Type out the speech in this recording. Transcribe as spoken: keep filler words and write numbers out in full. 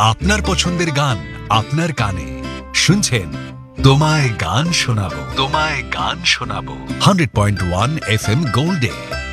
আপনার পছন্দের গান আপনার কানে শুনছেন তোমায় গান শোনাবো তোমায় গান শোনাবো hundred point one F M গোল্ডে।